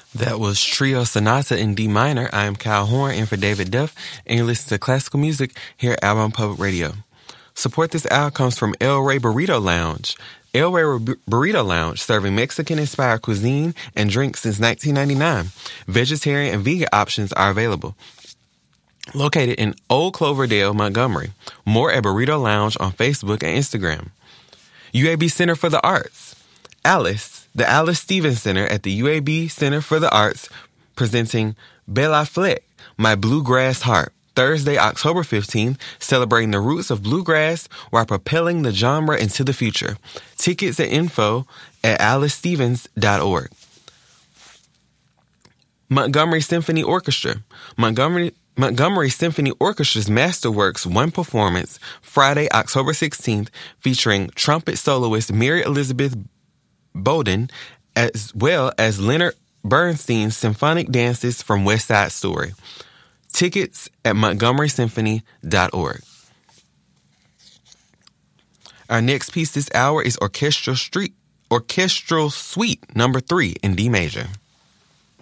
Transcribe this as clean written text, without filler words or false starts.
That was Trio Sonata in D minor. I am Kyle Horn in for David Duff, and you listen to classical music here at Alabama Public Radio. Support this hour comes from El Rey Burrito Lounge. El Rey Burrito Lounge, serving Mexican-inspired cuisine and drinks since 1999. Vegetarian and vegan options are available. Located in Old Cloverdale, Montgomery. More at Burrito Lounge on Facebook and Instagram. UAB Center for the Arts. The Alice Stevens Center at the UAB Center for the Arts, presenting Bella Fleck, My Bluegrass Harp, Thursday, October 15th, celebrating the roots of bluegrass while propelling the genre into the future. Tickets and info at alicestevens.org. Montgomery Symphony Orchestra. Montgomery Symphony Orchestra's Masterworks One Performance, Friday, October 16th, featuring trumpet soloist Mary Elizabeth Bowden, as well as Leonard Bernstein's symphonic dances from West Side Story. Tickets at montgomerysymphony.org. Our next piece this hour is Orchestral Suite number 3 in D major.